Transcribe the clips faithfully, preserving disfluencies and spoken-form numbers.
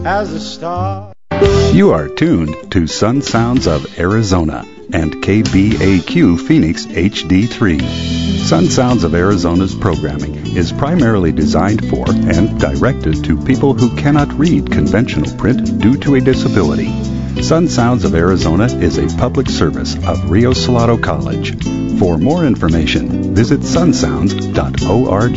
as a star. You are tuned to Sun Sounds of Arizona and K B A Q Phoenix H D three. Sun Sounds of Arizona's programming is primarily designed for and directed to people who cannot read conventional print due to a disability. Sun Sounds of Arizona is a public service of Rio Salado College. For more information, visit sun sounds dot org.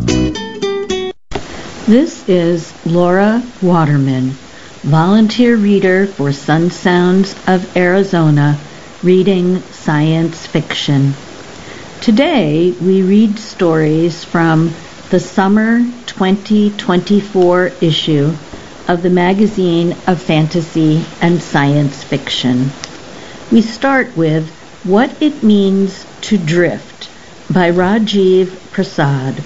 This is Laura Waterman, volunteer reader for Sun Sounds of Arizona, reading science fiction. Today we read stories from the summer twenty twenty-four issue of the Magazine of Fantasy and Science Fiction. We start with What It Means to Drift by Rajiv Prasad.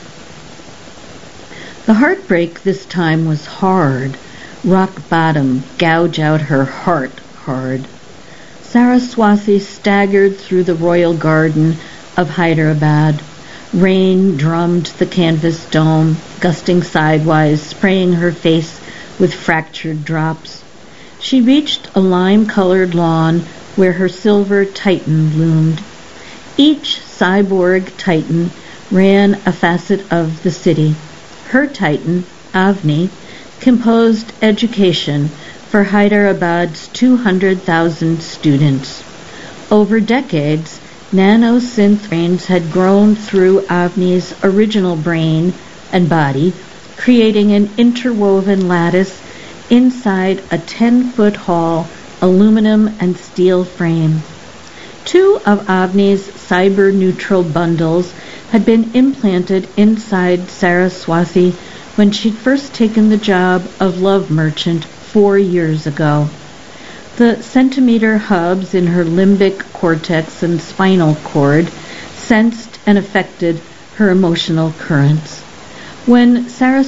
The heartbreak this time was hard. Rock bottom gouge out her heart hard. Saraswati staggered through the royal garden of Hyderabad. Rain drummed the canvas dome, gusting sidewise, spraying her face with fractured drops. She reached a lime-colored lawn where her silver titan loomed. Each cyborg titan ran a facet of the city. Her titan, Avni, composed education for Hyderabad's two hundred thousand students. Over decades, nano-synth brains had grown through Avni's original brain and body, creating an interwoven lattice inside a ten-foot-tall aluminum and steel frame. Two of Avni's cyber-neutral bundles had been implanted inside Saraswati when she'd first taken the job of love merchant four years ago. The centimeter hubs in her limbic cortex and spinal cord sensed and affected her emotional currents. When Saraswati